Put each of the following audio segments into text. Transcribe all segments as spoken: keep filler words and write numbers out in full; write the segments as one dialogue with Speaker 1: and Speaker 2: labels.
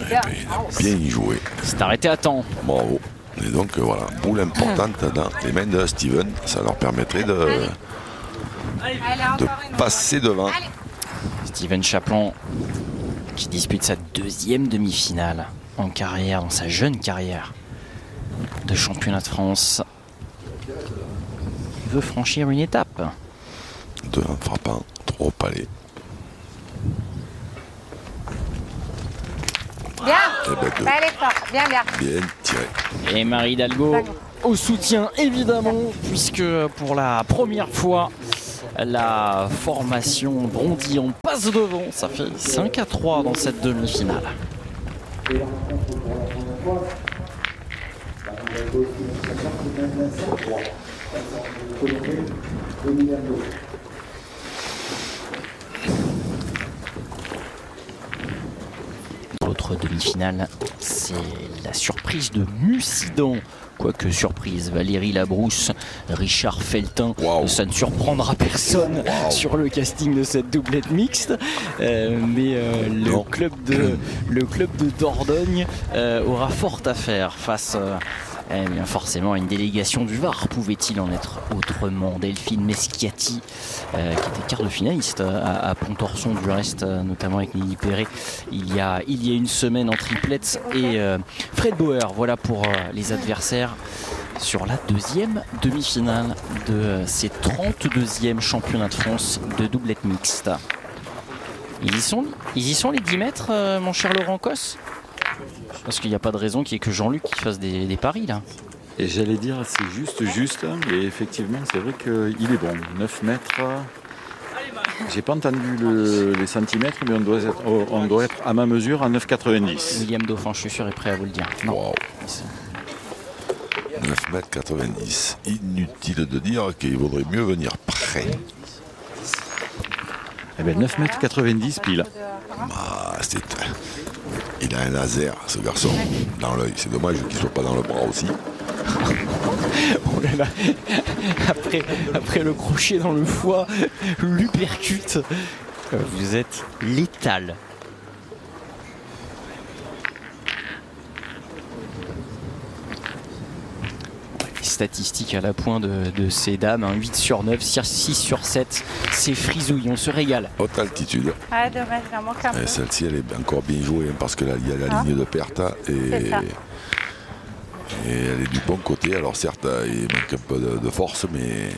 Speaker 1: Eh ben, il a bien joué.
Speaker 2: C'est arrêté à temps.
Speaker 1: Bravo. Et donc voilà, boule importante dans les mains de Steven. Ça leur permettrait de, de passer devant.
Speaker 2: Steven Chaplin qui dispute sa deuxième demi-finale en carrière, dans sa jeune carrière de championnat de France. Il veut franchir une étape.
Speaker 1: Deux en frappant, trois au palais.
Speaker 3: Bien,
Speaker 1: Eh ben, deux.
Speaker 3: allez fort, bien, bien.
Speaker 1: Bien tiré.
Speaker 2: Et Marie Hidalgo au soutien évidemment, puisque pour la première fois la formation Brondillon passe devant. Ça fait cinq à trois dans cette demi-finale. L'autre demi-finale, c'est la surprise de Mussidan. Quoique surprise, Valérie Labrousse, Richard Feltin,
Speaker 1: wow.
Speaker 2: Ça ne surprendra personne
Speaker 1: wow.
Speaker 2: sur le casting de cette doublette mixte. Euh, mais euh, le, club de, le club de Dordogne euh, aura fort à faire face euh, eh bien forcément à une délégation du Var. Pouvait-il en être autrement? Delphine Meschiati, euh, qui était quart de finaliste à, à Pontorson du reste, notamment avec Nelly Perret il y a, il y a une semaine en triplette, et euh, Fred Bauer. Voilà pour euh, les adversaires sur la deuxième demi-finale de euh, ces trente-deuxièmes championnats de France de doublette mixte. Ils y sont, ils y sont les dix mètres, euh, mon cher Laurent Cos? Parce qu'il n'y a pas de raison qu'il n'y ait que Jean-Luc qui fasse des, des paris là.
Speaker 4: Et j'allais dire, c'est juste, juste. Et effectivement, c'est vrai qu'il est bon. neuf mètres. J'ai pas entendu le, les centimètres, mais on doit, être, on doit être à ma mesure à neuf virgule quatre-vingt-dix.
Speaker 2: William Dauphin, je suis sûr, est prêt à vous le dire. Non.
Speaker 1: Wow. neuf mètres quatre-vingt-dix. Inutile de dire qu'il vaudrait mieux venir près.
Speaker 4: Eh bien, neuf mètres quatre-vingt-dix pile.
Speaker 1: Bah, c'est... Il a un laser, ce garçon, dans l'œil. C'est dommage qu'il ne soit pas dans le bras aussi.
Speaker 2: Oh là là. Après, après le crochet dans le foie, l'uppercut, vous êtes létal. Statistiques à la pointe de, de ces dames, hein. huit sur neuf, six sur sept, c'est frisouille, on se régale.
Speaker 1: Haute altitude.
Speaker 3: Ah dommage, il en manque un peu.
Speaker 1: Celle-ci, elle est encore bien jouée, hein, parce qu'il y a la ah. ligne de perte et, et elle est du bon côté. Alors certes, il manque un peu de, de force, mais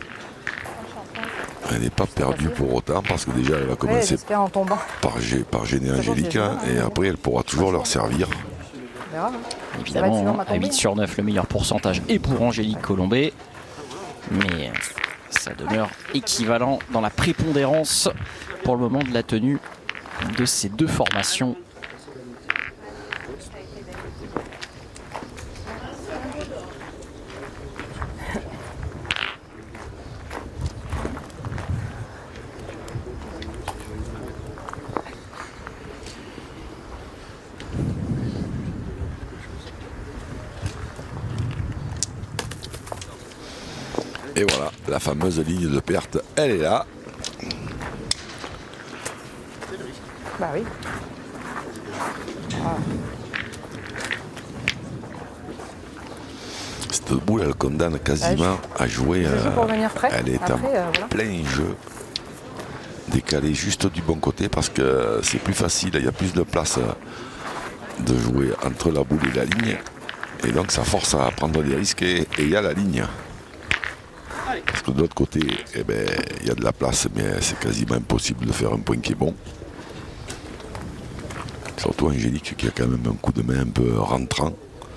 Speaker 1: elle n'est pas perdue pour autant, parce que déjà elle va commencer
Speaker 3: ouais, en tombant.
Speaker 1: par, par gêner Angélique, hein, et après elle pourra toujours leur servir.
Speaker 2: Évidemment, à huit sur neuf, le meilleur pourcentage est pour Angélique Colombet. Mais ça demeure équivalent dans la prépondérance pour le moment de la tenue de ces deux formations.
Speaker 1: Et voilà, la fameuse ligne de perte, elle est là.
Speaker 3: Bah oui. Ah.
Speaker 1: Cette boule, elle condamne quasiment ah, je... à jouer. Euh,
Speaker 3: prêt.
Speaker 1: Elle est Après, en euh, voilà. plein jeu. Décalée juste du bon côté, parce que c'est plus facile, il y a plus de place de jouer entre la boule et la ligne. Et donc ça force à prendre des risques, et il y a la ligne. Parce que de l'autre côté, eh ben, il y a de la place, mais c'est quasiment impossible de faire un point qui est bon. Surtout Angélique qui a quand même un coup de main un peu rentrant.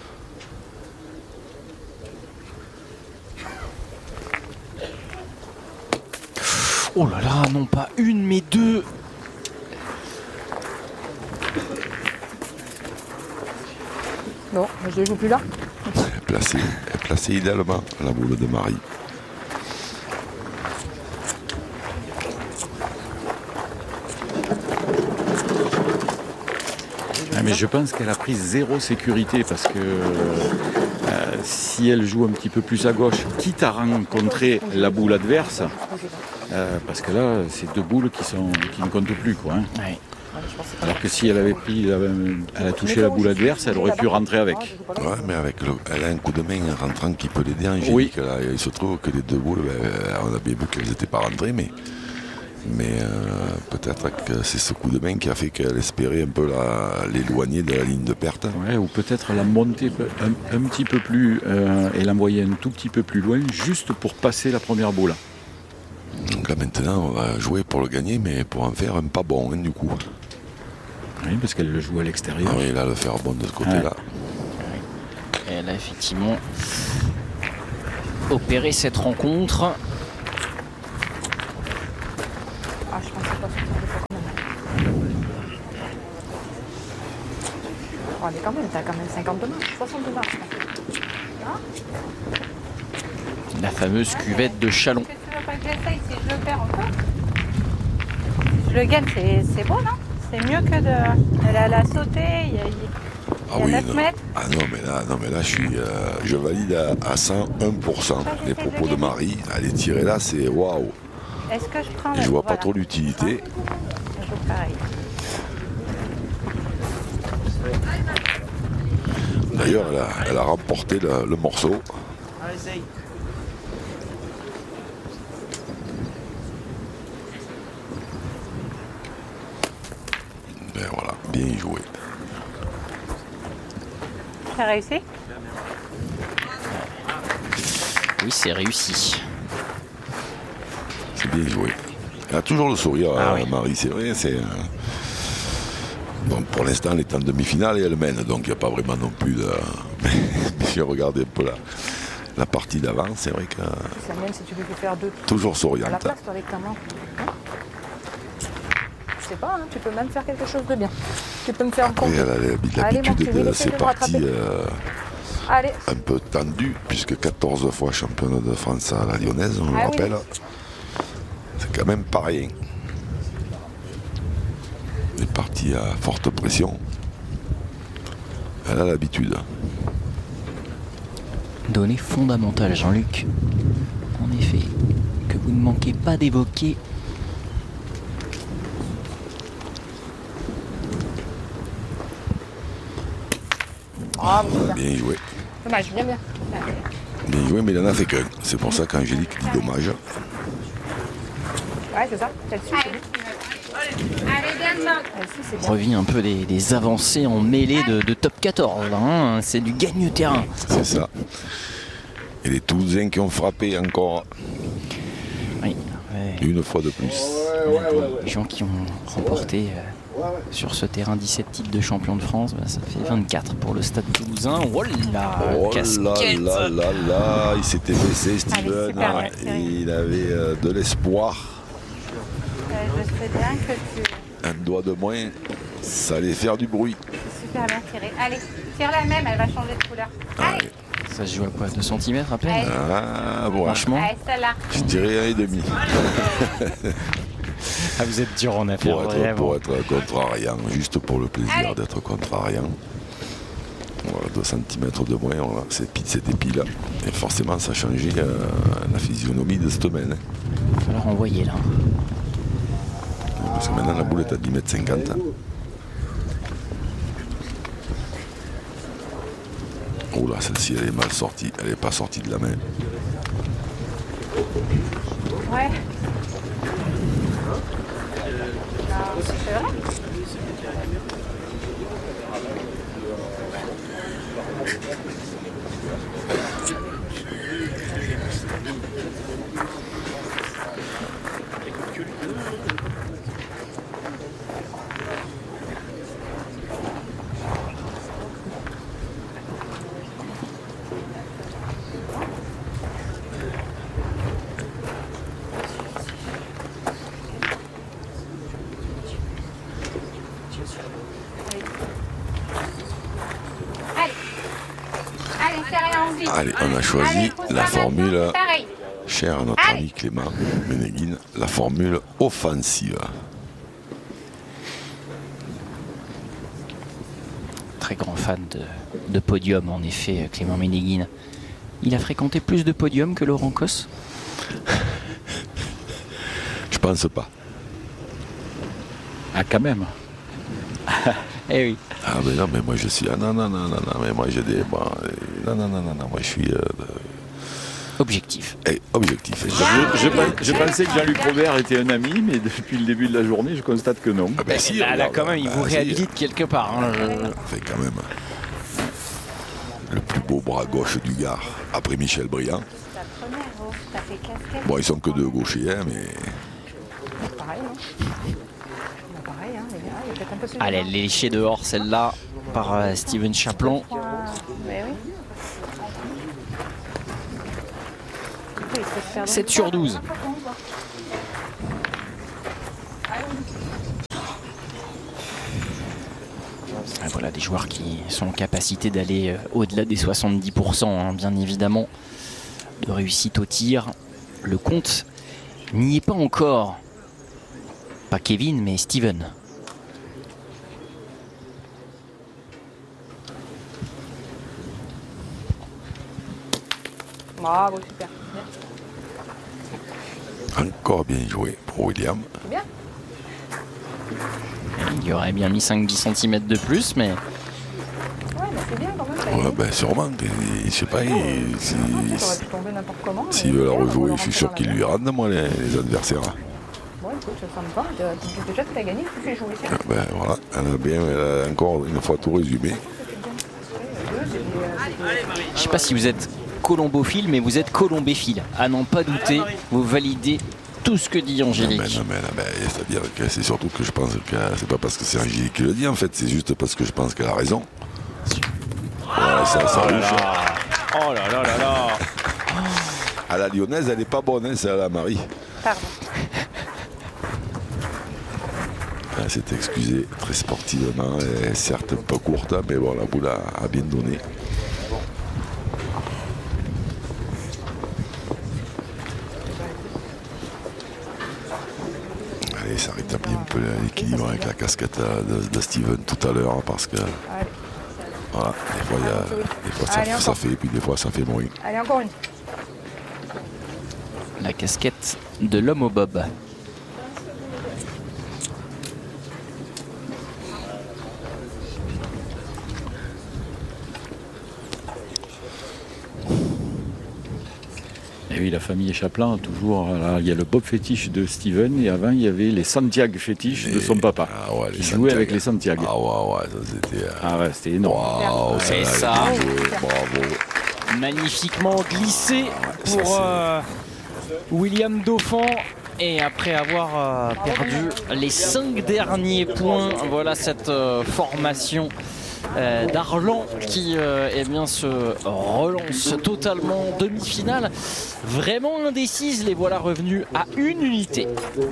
Speaker 2: Oh là là, non pas une mais deux.
Speaker 3: Non, je ne joue plus là.
Speaker 1: Elle est placée, elle est placée idéalement, la boule de Marie.
Speaker 4: Mais je pense qu'elle a pris zéro sécurité, parce que euh, si elle joue un petit peu plus à gauche, quitte à rencontrer la boule adverse, euh, parce que là, c'est deux boules qui, sont, qui ne comptent plus, quoi. Hein.
Speaker 2: Ouais.
Speaker 4: Alors que si elle avait pris, elle a touché la boule adverse, elle aurait pu rentrer avec.
Speaker 1: Ouais, mais avec le, elle a un coup de main rentrant qui peut l'aider.
Speaker 4: Oui.
Speaker 1: Là, il se trouve que les deux boules, ben, on a bien vu qu'elles n'étaient pas rentrées, mais, mais euh, peut-être que c'est ce coup de main qui a fait qu'elle espérait un peu la, l'éloigner de la ligne de perte.
Speaker 4: Ouais, ou peut-être la monter un, un petit peu plus euh, et l'envoyer un tout petit peu plus loin, juste pour passer la première boule.
Speaker 1: Donc là maintenant, on va jouer pour le gagner, mais pour en faire un pas bon, hein, du coup.
Speaker 4: Oui, parce qu'elle le joue à l'extérieur.
Speaker 1: Ah oui, là, le faire bon de ce côté-là.
Speaker 2: Ouais. Elle a effectivement opéré cette rencontre.
Speaker 3: Ah, je pensais pas que oh, mais quand même, t'as quand même cinquante marches, soixante marches. Hein?
Speaker 2: La fameuse cuvette de Chalon.
Speaker 3: Qu'est-ce que tu veux pas que j'essaye? Si je le perds, on peut. Si je le gagne, c'est, c'est beau, non? C'est mieux que de. Elle, elle a sauté, il y a, il
Speaker 1: Ah
Speaker 3: y a
Speaker 1: oui,
Speaker 3: neuf
Speaker 1: non.
Speaker 3: mètres.
Speaker 1: Ah non, mais là, non, mais là je, suis, euh, je valide à, à cent un pour cent les propos de Marie. Aller tirer là, c'est waouh.
Speaker 3: Est-ce que je prends?
Speaker 1: Et je vois
Speaker 3: voilà.
Speaker 1: pas trop l'utilité.
Speaker 3: Je joue pareil.
Speaker 1: D'ailleurs, elle a, elle a remporté le, le morceau. Ben voilà, bien joué.
Speaker 3: T'as réussi?
Speaker 2: Oui, c'est réussi.
Speaker 1: C'est bien joué. Elle a toujours le sourire,
Speaker 2: Ah
Speaker 1: euh,
Speaker 2: oui.
Speaker 1: Marie, c'est vrai. C'est, euh... bon, pour l'instant, elle est en demi-finale et elle mène, donc il n'y a pas vraiment non plus de. Mais si on regarde un peu la, la partie d'avant, c'est vrai que.
Speaker 3: Ça même si tu veux faire deux.
Speaker 1: Toujours
Speaker 3: À la
Speaker 1: souriante.
Speaker 3: place, toi, avec ta main. Je sais pas, hein, tu peux même faire quelque chose de bien. Tu peux me faire
Speaker 1: Après,
Speaker 3: compter.
Speaker 1: elle a l'habitude
Speaker 3: Allez, mon petit,
Speaker 1: de
Speaker 3: essaye
Speaker 1: ces
Speaker 3: de me
Speaker 1: parties
Speaker 3: rattraper.
Speaker 1: euh,
Speaker 3: Allez,
Speaker 1: un peu tendues, puisque quatorze fois championne de France à la Lyonnaise, on le
Speaker 3: Ah oui.
Speaker 1: rappelle. C'est quand même pas rien. Des parties à forte pression. Elle a l'habitude.
Speaker 2: Donnée fondamentale, Jean-Luc. En effet, que vous ne manquez pas d'évoquer.
Speaker 3: ah, mais bien.
Speaker 1: Bien joué.
Speaker 3: Dommage, bien, bien.
Speaker 1: Bien joué, mais il en a fait qu'un. C'est pour ça qu'Angélique dit dommage.
Speaker 3: Ouais, c'est ça. Là-dessus, c'est bien.
Speaker 5: Allez, bien ça.
Speaker 3: Là-dessus, c'est bien.
Speaker 2: Revient un peu des, des avancées en mêlée de, de top quatorze. Hein. C'est du gagne-terrain.
Speaker 1: C'est ça. Et les Toulousains qui ont frappé encore
Speaker 2: Oui, ouais.
Speaker 1: une fois de plus.
Speaker 2: Les gens qui ont remporté euh, sur ce terrain dix-sept titres de champion de France, bah, ça fait vingt-quatre pour le Stade Toulousain. Oh là,
Speaker 1: Oh là
Speaker 2: casquette.
Speaker 1: là là là, il s'était blessé,
Speaker 3: Allez,
Speaker 1: Steven.
Speaker 3: super, ouais,
Speaker 1: Et
Speaker 3: Thierry.
Speaker 1: il avait euh, de l'espoir.
Speaker 3: Euh, je sais bien que tu.
Speaker 1: Un doigt de moins, ça allait faire du bruit.
Speaker 3: Super bien tiré. Allez, tire la même, elle va changer de couleur. Allez,
Speaker 1: Allez.
Speaker 2: Ça se joue à quoi, deux centimètres à peine?
Speaker 3: Allez.
Speaker 1: Ah, bon,
Speaker 2: Franchement,
Speaker 3: allez celle-là.
Speaker 1: je dirais un et demi.
Speaker 2: ah, vous êtes dur en affaires.
Speaker 1: Pour être,
Speaker 2: vraiment.
Speaker 1: pour être contrariant, juste pour le plaisir
Speaker 3: Allez.
Speaker 1: d'être contrariant. Voilà, deux centimètres de moins, voilà, c'est pile, c'était pile. Et forcément, ça a changé euh, la physionomie de cette semaine.
Speaker 2: Il va falloir envoyer là.
Speaker 1: Parce que maintenant, la boule est à dix mètres cinquante. Oh là, celle-ci, elle est mal sortie. Elle n'est pas sortie de la main.
Speaker 3: Ouais. Ah, c'est vrai.
Speaker 5: Allez. Allez, c'est rien, on vit.
Speaker 1: Allez, on a choisi
Speaker 5: Allez, pousse
Speaker 1: la
Speaker 5: pas
Speaker 1: formule,
Speaker 5: maintenant, pareil.
Speaker 1: chère à notre ami Clément Ménéguine, la formule offensive.
Speaker 2: Très grand fan de, de podium, en effet, Clément Ménéguine. Il a fréquenté plus de podiums que Laurent Cos.
Speaker 1: Je pense pas.
Speaker 4: Ah, quand même.
Speaker 2: Eh oui.
Speaker 1: Ah mais non, mais moi je suis... Ah non, non, non, non, non, mais moi j'ai des... Bon, euh, non, non, non, non, non, moi je suis... Euh,
Speaker 2: Objectif.
Speaker 1: eh, objectif.
Speaker 4: Je, je, je pensais que Jean-Luc Robert était un ami, mais depuis le début de la journée, je constate que non.
Speaker 1: Ah ben si,
Speaker 2: là, là,
Speaker 1: regarde,
Speaker 2: quand même, il
Speaker 1: bah,
Speaker 2: vous
Speaker 1: si.
Speaker 2: réhabilite quelque part. Hein, je-
Speaker 1: Fait quand même le plus beau bras gauche du Gard, après Michel Briand.
Speaker 3: C'est la première, oh, t'as fait casquette.
Speaker 1: Bon, ils sont que deux gauchers, hein, mais...
Speaker 3: Pareil, hein. Bah, pareil, hein, les gars, il y a peut-être un peu plus de
Speaker 2: Allez,
Speaker 3: gens.
Speaker 2: léché dehors, celle-là, par euh, Steven Chaplin.
Speaker 3: Point- Mais oui. Oui, il faut se faire
Speaker 2: sept
Speaker 3: dans
Speaker 2: sur
Speaker 3: le
Speaker 2: douze.
Speaker 3: temps, hein.
Speaker 2: Ah, voilà des joueurs qui sont en capacité d'aller euh, au-delà des soixante-dix pour cent, hein, bien évidemment, de réussite au tir. Le compte n'y est pas encore. Pas Kevin, mais Steven.
Speaker 3: Bravo, super. Bien.
Speaker 1: Encore bien joué pour William.
Speaker 3: C'est bien.
Speaker 2: Il y aurait bien mis cinq à dix centimètres de plus, mais
Speaker 3: Ouais, mais c'est bien quand même. ça
Speaker 1: Ouais,
Speaker 3: aide.
Speaker 1: ben sûrement. Je sais pas, il- si-
Speaker 3: Ça aurait pu tomber n'importe comment.
Speaker 1: s'il
Speaker 3: mais
Speaker 1: veut la
Speaker 3: c'est bien, on
Speaker 1: rejouer,
Speaker 3: va
Speaker 1: je suis
Speaker 3: rentrer
Speaker 1: sûr
Speaker 3: dans
Speaker 1: qu'il
Speaker 3: la
Speaker 1: lui rendent, moi, les, les adversaires.
Speaker 3: Bon, écoute, ça me va. De- Déjà que t'as gagné, tu fais jouer.
Speaker 1: Ah ben voilà, elle a bien, elle a encore une fois tout résumé.
Speaker 2: je sais pas si vous êtes colombophile, mais vous êtes colombéphile. À n'en pas douter, vous validez tout ce que dit
Speaker 1: Non,
Speaker 2: Angélique.
Speaker 1: mais, non, mais, non, mais c'est-à-dire que c'est surtout que je pense que c'est pas parce que c'est Angélique qui le dit, en fait, c'est juste parce que je pense qu'elle a raison. Voilà, ça, ça rouge.
Speaker 2: Oh là là là là.
Speaker 1: À la lyonnaise, elle est pas bonne, hein, c'est à la Marie.
Speaker 3: Pardon.
Speaker 1: Elle s'est excusée très sportivement, elle est certes un peu courte, mais bon, la boule a, a bien donné. Allez, ça rétablit un peu l'équilibre avec la casquette de, de Steven tout à l'heure, parce que
Speaker 3: Allez,
Speaker 1: voilà, des fois, il y a, des fois ça,
Speaker 3: Allez,
Speaker 1: ça
Speaker 3: encore.
Speaker 1: fait, et puis des fois ça fait moins.
Speaker 3: allez, encore une.
Speaker 2: La casquette de l'homme au bob.
Speaker 4: Et oui, la famille Chaplin, toujours, là, il y a le Bob fétiche de Steven, et avant, il y avait les Santiago fétiches de son papa,
Speaker 1: Ah ouais, les
Speaker 4: qui
Speaker 1: Santiago.
Speaker 4: jouait avec les Santiago.
Speaker 1: Ah ouais, ouais, ça c'était... euh,
Speaker 4: Ah ouais, c'était énorme.
Speaker 1: Waouh,
Speaker 2: C'est
Speaker 1: là,
Speaker 2: ça.
Speaker 1: elle a bien joué, bravo.
Speaker 2: Magnifiquement glissé
Speaker 1: ça,
Speaker 2: pour
Speaker 1: c'est-
Speaker 2: euh, William Dauphin. Et après avoir euh, perdu les cinq derniers points, voilà cette euh, formation euh, d'Arlan qui euh, eh bien, se relance totalement en demi-finale. Vraiment indécise, les voilà revenus à une unité.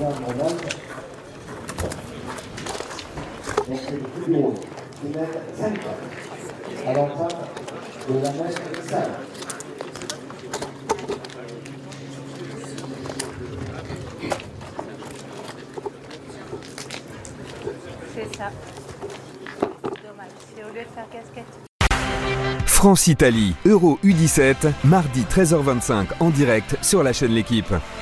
Speaker 3: C'est ça. Dommage. C'est au lieu de faire casquette.
Speaker 6: France-Italie, Euro U dix-sept, mardi treize heures vingt-cinq en direct sur la chaîne L'Équipe.